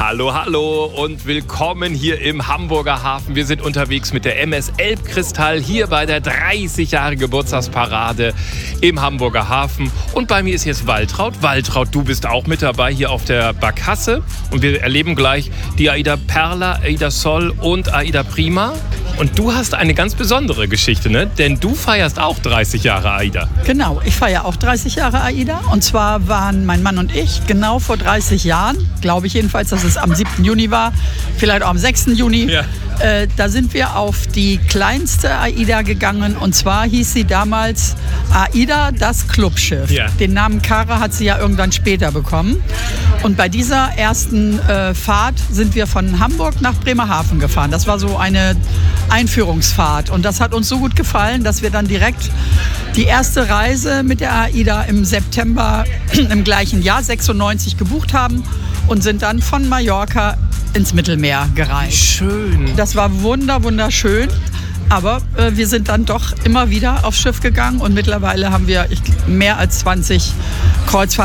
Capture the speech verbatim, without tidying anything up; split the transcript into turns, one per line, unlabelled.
Hallo, hallo und willkommen hier im Hamburger Hafen. Wir sind unterwegs mit der M S Elbkristall hier bei der dreißig Jahre Geburtstagsparade im Hamburger Hafen. Und bei mir ist jetzt Waltraud. Waltraud, du bist auch mit dabei hier auf der Barkasse. Und wir erleben gleich die Aida Perla, Aida Sol und Aida Prima. Und du hast eine ganz besondere Geschichte, ne? Denn du feierst auch dreißig Jahre Aida.
Genau, ich feiere auch dreißig Jahre Aida. Und zwar waren mein Mann und ich genau vor dreißig Jahren, glaube ich jedenfalls, dass es am siebten Juni war, vielleicht auch am sechsten Juni. Ja. Äh, da sind wir auf die kleinste Aida gegangen. Und zwar hieß sie damals Aida, das Clubschiff. Ja. Den Namen Kara hat sie ja irgendwann später bekommen. Und bei dieser ersten äh, Fahrt sind wir von Hamburg nach Bremerhaven gefahren. Das war so eine Einführungsfahrt. Und das hat uns so gut gefallen, dass wir dann direkt die erste Reise mit der Aida im September im gleichen Jahr, sechsundneunzig, gebucht haben und sind dann von Mallorca ins Mittelmeer gereist.
Schön.
Das war wunder, wunderschön. Aber äh, wir sind dann doch immer wieder aufs Schiff gegangen und mittlerweile haben wir ich, mehr als zwanzig Kreuzfahrten